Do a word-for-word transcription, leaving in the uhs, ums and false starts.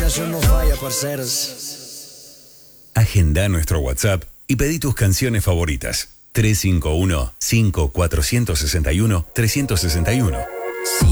corazón no falla, parceros. Agenda nuestro WhatsApp y pedí tus canciones favoritas. tres cinco uno, cinco cuatro seis uno, tres seis uno.